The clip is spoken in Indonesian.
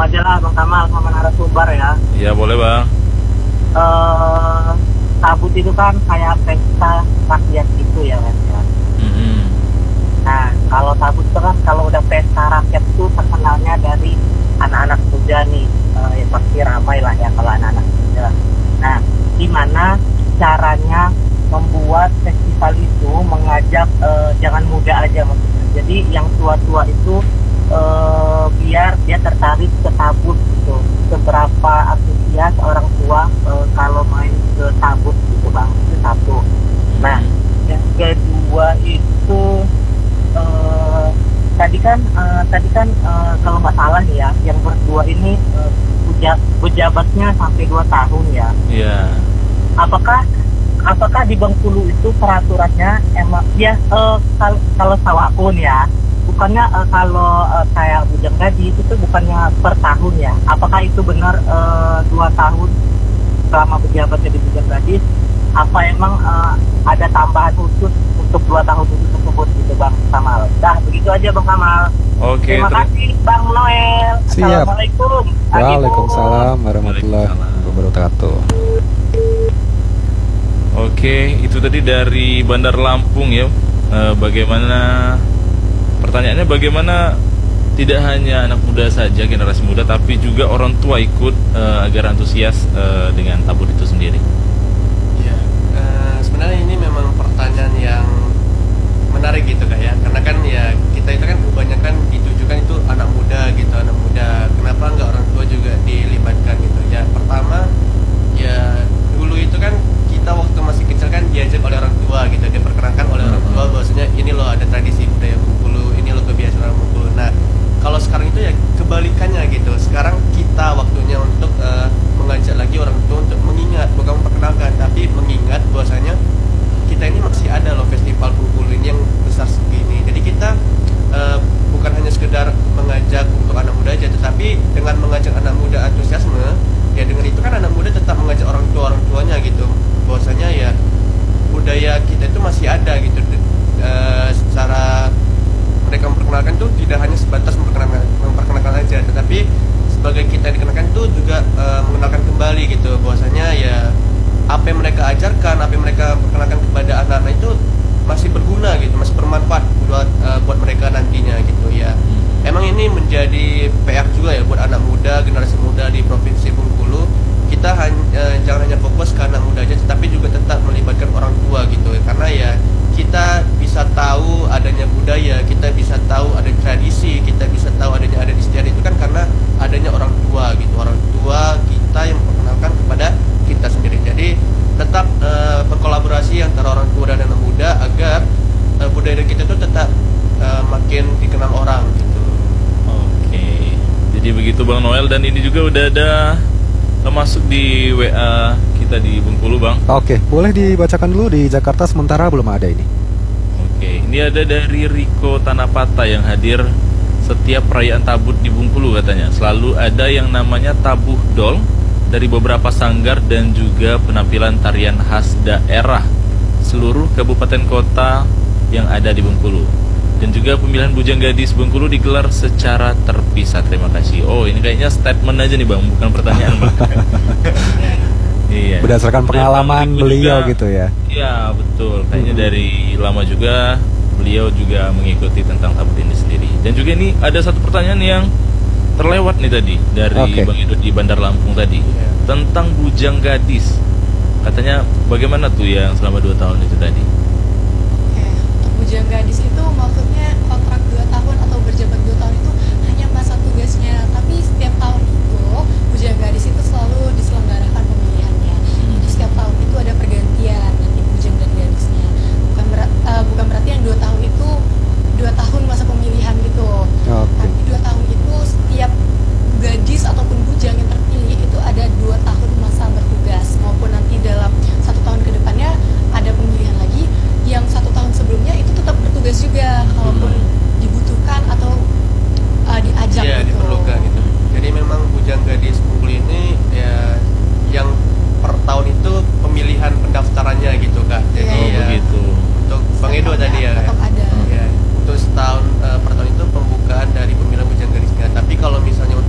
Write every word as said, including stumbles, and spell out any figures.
aja lah Bang Kamal sama narasumber ya. Iya boleh Bang. Eh, tabut itu kan kayak pesta rakyat gitu ya kan ya. Mm-hmm. Nah kalau tabut itu kan kalau udah pesta rakyat itu terkenalnya dari anak-anak muda nih, eh, ya pasti ramai lah ya kalau anak-anak muda. Nah gimana caranya membuat festival itu mengajak eh, jangan muda aja maksudnya. Jadi yang tua-tua itu eh, biar dia tertarik ke tabut gitu. Seberapa antusias orang tua eh, kalau main ke tabut gitu Bang, itu satu. Nah yang kedua itu eh, tadi kan eh, tadi kan eh, kalau nggak salah nih ya yang berdua ini eh, uja- pejabatnya sampai dua tahun ya. Iya. Apakah apakah di Bengkulu itu peraturannya emang ya eh, kalau kalau tahu aku nih ya bukannya eh, kalau eh, kayak bujang gadis itu bukannya per tahun ya? Apakah itu benar eh, dua tahun selama pejabat jadi bujang gadis? Apa emang eh, ada tambahan khusus untuk dua tahun itu tersebut gitu Bang Kamal? Dah begitu aja Bang Kamal. Oke. Terima ter- kasih Bang Noel. Siap. Assalamualaikum. Waalaikumsalam warahmatullahi wabarakatuh. Oke, itu tadi dari Bandar Lampung ya. Eh, bagaimana pertanyaannya bagaimana tidak hanya anak muda saja, generasi muda, tapi juga orang tua ikut eh, agar antusias eh, dengan tabut itu sendiri. Ya, eh, sebenarnya ini memang pertanyaan yang menarik gitu Kak ya. Karena kan ya kita itu kan kebanyakan ditujukan itu anak muda gitu, anak muda. Kenapa nggak orang tua juga dilibatkan gitu? Ya pertama ya dulu itu kan kita waktu masih kecil kan diajak oleh orang tua gitu, diperkenalkan oleh orang tua bahwasanya ini loh ada tradisi budaya Bengkulu, ini loh kebiasaan orang Bengkulu. Nah kalau sekarang itu ya kebalikannya gitu. Sekarang kita waktunya untuk uh, mengajak lagi orang tua untuk mengingat, bukan memperkenalkan, tapi mengingat bahwasanya kita ini masih ada loh festival Bengkulu ini yang besar segini. Jadi kita uh, bukan hanya sekedar mengajak untuk anak muda aja, tetapi dengan mengajak anak muda antusiasme, ya dengan itu kan anak muda tetap mengajak orang tua orang tuanya gitu. Bahwasanya ya budaya kita itu masih ada gitu. Uh, secara mereka memperkenalkan tuh tidak hanya sebatas memperkenalkan, memperkenalkan aja, tetapi sebagai kita yang dikenalkan tuh juga uh, mengenalkan kembali gitu. Bahwasanya ya apa yang mereka ajarkan, apa yang mereka perkenalkan kepada anak-anak itu masih berguna gitu, masih bermanfaat buat uh, buat mereka nantinya gitu ya. Emang ini menjadi P R juga ya buat anak muda, generasi muda di Provinsi Bengkulu. Kita hanya, uh, jangan hanya fokus ke anak muda aja, tetapi juga tetap melibatkan orang tua gitu. Karena ya kita bisa tahu adanya budaya, kita bisa tahu ada tradisi, kita bisa tahu adanya adat istiadat itu kan karena adanya orang tua gitu. Orang tua kita yang memperkenalkan kepada kita sendiri. Jadi tetap uh, berkolaborasi antara orang tua dan anak muda agar uh, budaya kita itu tetap uh, makin dikenal orang gitu. Oke, jadi begitu Bang Noel, dan ini juga udah ada masuk di W A kita di Bengkulu Bang. Oke, boleh dibacakan dulu. Di Jakarta sementara belum ada ini. Oke, ini ada dari Riko Tanapata yang hadir setiap perayaan tabut di Bengkulu katanya. Selalu ada yang namanya tabuh dol dari beberapa sanggar dan juga penampilan tarian khas daerah seluruh kabupaten kota yang ada di Bengkulu. Dan juga pemilihan bujang gadis Bengkulu digelar secara terpisah. Terima kasih. Oh, ini kayaknya statement aja nih Bang, bukan pertanyaan Bang. Iya. Berdasarkan pengalaman beliau juga, gitu ya. Iya, betul. Kayaknya hmm. dari lama juga beliau juga mengikuti tentang tabut ini sendiri. Dan juga ini ada satu pertanyaan yang terlewat nih tadi dari okay. Bang Edo di Bandar Lampung tadi yeah. tentang bujang gadis. Katanya bagaimana tuh yang selama dua tahun itu tadi? Oke, untuk bujang gadis itu maksudnya